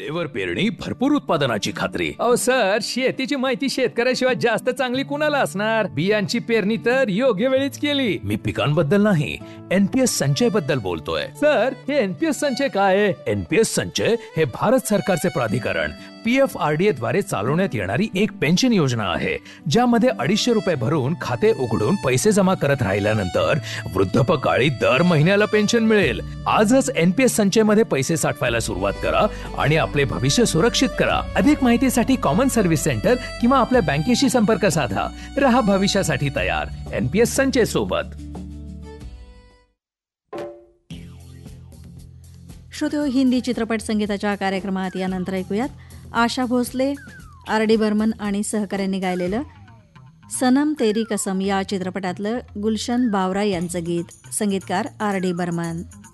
वेळेवर पेरणी, भरपूर उत्पादनाची खात्री. अहो सर, शेतीची माहिती शेतकऱ्याशिवाय जास्त चांगली कुणाला असणार? बियांची पेरणी तर योग्य वेळीच केली. मी पिकांबद्दल नाही, NPS संचय बद्दल बोलतोय. सर, हे NPS संचय काय आहे? NPS संचय हे भारत सरकारचे प्राधिकरण PFRDA द्वारे चालवण्यात येणारी एक पेन्शन योजना आहे, ज्यामध्ये 250 रुपये भरून खाते उघडून पैसे जमा करत राहिल्यानंतर वृद्धापकाळी दर महिन्याला पेन्शन मिळेल. आजच NPS संचय मध्ये पैसे साठवायला सुरुवात करा आणि आपले भविष्य सुरक्षित करा. अधिक माहितीसाठी कॉमन सर्व्हिस सेंटर किंवा आपल्या बँकेशी संपर्क साधा. रहा भविष्यासाठी तयार NPS संचय सोबत. श्रोत्यो, हिंदी चित्रपट संगीताच्या कार्यक्रमात यानंतर ऐकूयात आशा भोसले, RD बर्मन आणि सहकाऱ्यांनी गायलेलं सनम तेरी कसम या चित्रपटातलं गुलशन बावरा यांचं गीत. संगीतकार RD बर्मन.